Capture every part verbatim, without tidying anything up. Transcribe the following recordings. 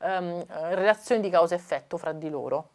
ehm, relazioni di causa-effetto fra di loro.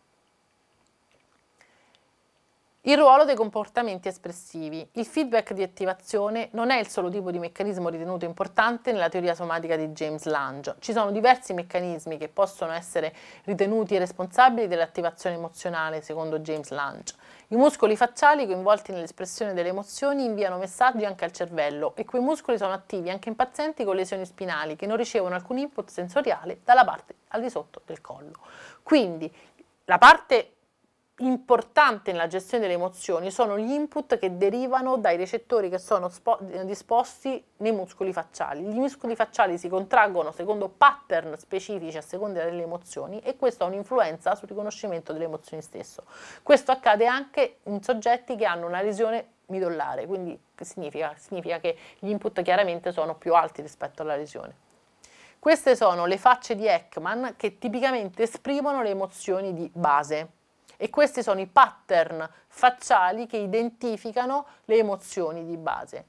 Il ruolo dei comportamenti espressivi. Il feedback di attivazione non è il solo tipo di meccanismo ritenuto importante nella teoria somatica di James Lange. Ci sono diversi meccanismi che possono essere ritenuti responsabili dell'attivazione emozionale, secondo James Lange. I muscoli facciali coinvolti nell'espressione delle emozioni inviano messaggi anche al cervello e quei muscoli sono attivi anche in pazienti con lesioni spinali che non ricevono alcun input sensoriale dalla parte al di sotto del collo. Quindi la parte importante nella gestione delle emozioni sono gli input che derivano dai recettori che sono disposti nei muscoli facciali. Gli muscoli facciali si contraggono secondo pattern specifici a seconda delle emozioni e questo ha un'influenza sul riconoscimento delle emozioni stesso. Questo accade anche in soggetti che hanno una lesione midollare, quindi che significa? Significa che gli input chiaramente sono più alti rispetto alla lesione. Queste sono le facce di Ekman che tipicamente esprimono le emozioni di base. E questi sono i pattern facciali che identificano le emozioni di base.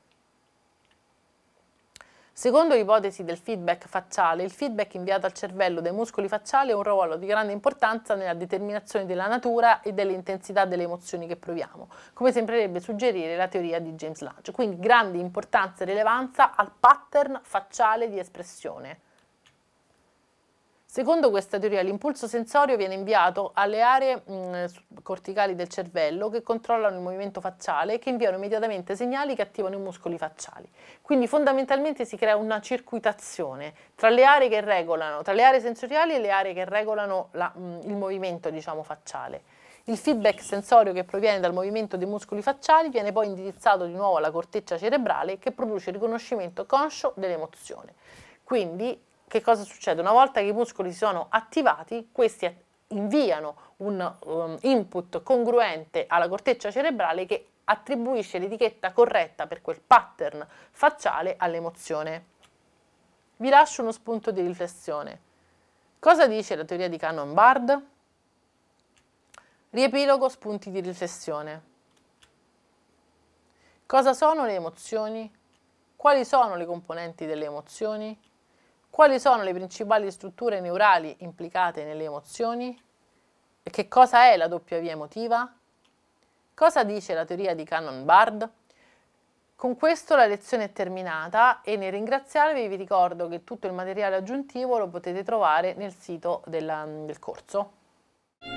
Secondo l'ipotesi del feedback facciale, il feedback inviato al cervello dai muscoli facciali ha un ruolo di grande importanza nella determinazione della natura e dell'intensità delle emozioni che proviamo, come sembrerebbe suggerire la teoria di James Lange. Quindi grande importanza e rilevanza al pattern facciale di espressione. Secondo questa teoria l'impulso sensorio viene inviato alle aree mh, corticali del cervello che controllano il movimento facciale e che inviano immediatamente segnali che attivano i muscoli facciali. Quindi fondamentalmente si crea una circuitazione tra le aree che regolano, tra le aree sensoriali e le aree che regolano la, mh, il movimento, diciamo, facciale. Il feedback sensorio che proviene dal movimento dei muscoli facciali viene poi indirizzato di nuovo alla corteccia cerebrale che produce il riconoscimento conscio dell'emozione. Quindi che cosa succede? Una volta che i muscoli si sono attivati, questi inviano un um, input congruente alla corteccia cerebrale che attribuisce l'etichetta corretta per quel pattern facciale all'emozione. Vi lascio uno spunto di riflessione. Cosa dice la teoria di Cannon-Bard? Riepilogo, spunti di riflessione. Cosa sono le emozioni? Quali sono le componenti delle emozioni? Quali sono le principali strutture neurali implicate nelle emozioni? E che cosa è la doppia via emotiva? Cosa dice la teoria di Cannon-Bard? Con questo la lezione è terminata e nel ringraziarvi vi ricordo che tutto il materiale aggiuntivo lo potete trovare nel sito della, del corso.